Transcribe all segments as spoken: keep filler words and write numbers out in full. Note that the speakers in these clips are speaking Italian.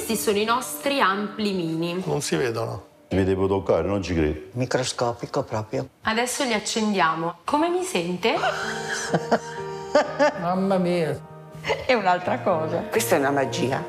questi sono i nostri ampli mini. Non si vedono. Mi devo toccare, non ci credo. Microscopico proprio. Adesso li accendiamo. Come mi sente? Mamma mia. È un'altra cosa. Questa è una magia.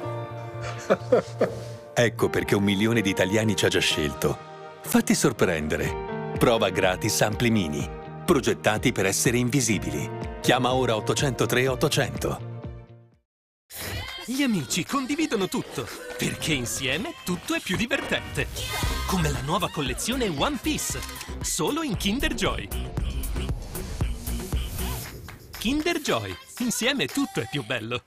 Ecco perché un milione di italiani ci ha già scelto. Fatti sorprendere. Prova gratis Ampli Mini. Progettati per essere invisibili. Chiama ora ottocentotre ottocento. Gli amici condividono tutto, perché insieme tutto è più divertente. Come la nuova collezione One Piece, solo in Kinder Joy. Kinder Joy, insieme tutto è più bello.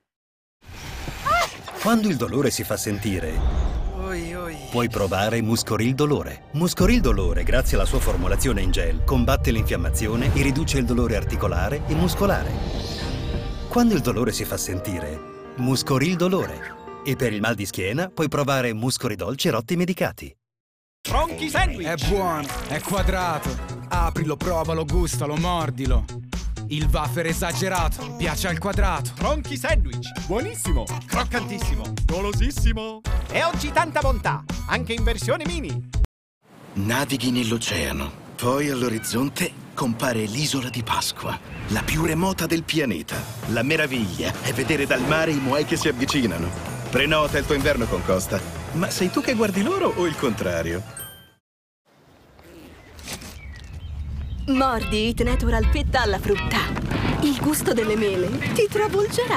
Quando il dolore si fa sentire, puoi provare Muscoril Dolore. Muscoril Dolore, grazie alla sua formulazione in gel, combatte l'infiammazione e riduce il dolore articolare e muscolare. Quando il dolore si fa sentire, Muscoril Dolore. E per il mal di schiena puoi provare Muscoridol Cerotti Medicati. Tronchi Sandwich! È buono, è quadrato. Aprilo, provalo, gustalo, mordilo. Il wafer esagerato, piace al quadrato. Tronchi Sandwich, buonissimo, croccantissimo, golosissimo. E oggi tanta bontà, anche in versione mini. Navighi nell'oceano, poi all'orizzonte compare l'isola di Pasqua, la più remota del pianeta. La meraviglia è vedere dal mare i Moai che si avvicinano. Prenota il tuo inverno con Costa. Ma sei tu che guardi loro o il contrario? Mordi It Natural Petta alla frutta. Il gusto delle mele ti travolgerà.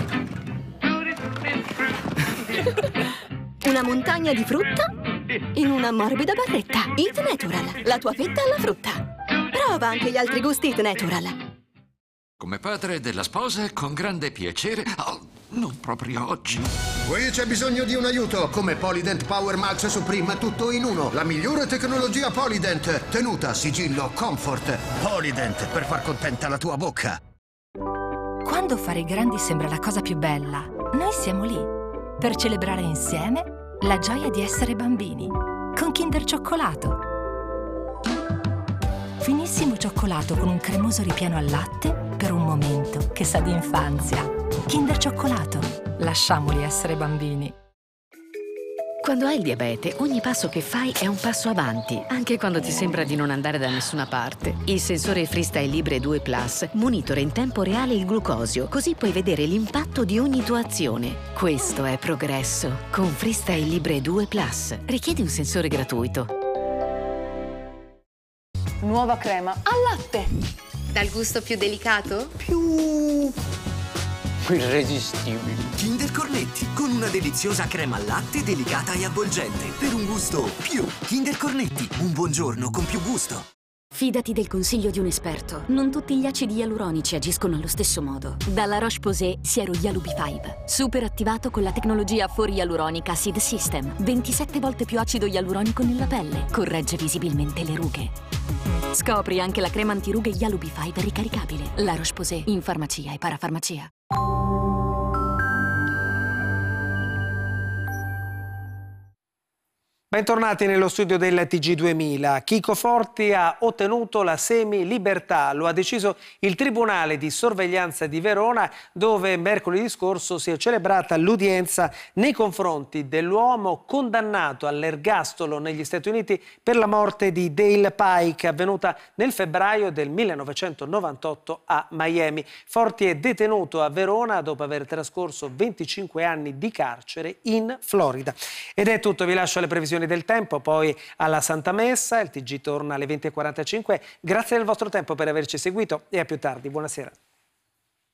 Una montagna di frutta in una morbida barretta. It Natural, la tua fetta alla frutta. Prova anche gli altri gusti It Natural. Come padre della sposa, con grande piacere... Oh, non proprio oggi. Qui c'è bisogno di un aiuto. Come Polydent Power Max Supreme, tutto in uno. La migliore tecnologia Polydent. Tenuta, sigillo, comfort. Polydent, per far contenta la tua bocca. Quando fare i grandi sembra la cosa più bella, noi siamo lì. Per celebrare insieme la gioia di essere bambini. Con Kinder Cioccolato. Finissimo cioccolato con un cremoso ripieno al latte per un momento che sa di infanzia. Kinder Cioccolato. Lasciamoli essere bambini. Quando hai il diabete, ogni passo che fai è un passo avanti, anche quando ti sembra di non andare da nessuna parte. Il sensore Freestyle Libre due Plus monitora in tempo reale il glucosio, così puoi vedere l'impatto di ogni tua azione. Questo è progresso. Con Freestyle Libre due Plus. Richiedi un sensore gratuito. Nuova crema al latte. Dal gusto più delicato? Più... irresistibile. Kinder Cornetti, con una deliziosa crema al latte delicata e avvolgente. Per un gusto più. Kinder Cornetti, un buongiorno con più gusto. Fidati del consiglio di un esperto. Non tutti gli acidi ialuronici agiscono allo stesso modo. Dalla Roche-Posay Siero Yalu B cinque. Super attivato con la tecnologia quattro Hyaluronic Acid System. ventisette volte più acido ialuronico nella pelle. Corregge visibilmente le rughe. Scopri anche la crema antirughe Yalu B cinque ricaricabile. La Roche-Posay in farmacia e parafarmacia. Bentornati nello studio del T G duemila. Chico Forti ha ottenuto la semi-libertà, lo ha deciso il Tribunale di Sorveglianza di Verona, dove mercoledì scorso si è celebrata l'udienza nei confronti dell'uomo condannato all'ergastolo negli Stati Uniti per la morte di Dale Pike, avvenuta nel febbraio del millenovecentonovantotto a Miami. Forti è detenuto a Verona dopo aver trascorso venticinque anni di carcere in Florida. Ed è tutto, vi lascio alle previsioni del tempo, poi alla Santa Messa. Il T G torna alle venti e quarantacinque. Grazie del vostro tempo per averci seguito e a più tardi. Buonasera.